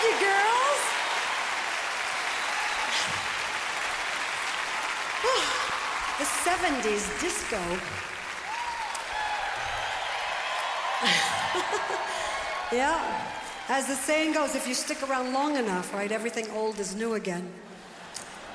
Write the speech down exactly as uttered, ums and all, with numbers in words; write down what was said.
you, girls. The seventies disco. Yeah. As the saying goes, if you stick around long enough, right, everything old is new again.